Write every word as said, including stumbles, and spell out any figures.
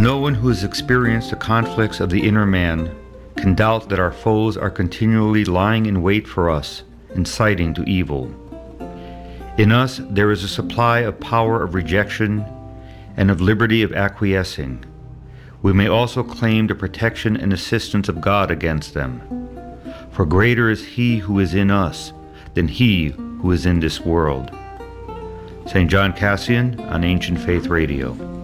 No one who has experienced the conflicts of the inner man can doubt that our foes are continually lying in wait for us, inciting to evil. In us there is a supply of power of rejection and of liberty of acquiescing. We may also claim the protection and assistance of God against them. For greater is He who is in us than he who is in this world. Saint John Cassian on Ancient Faith Radio.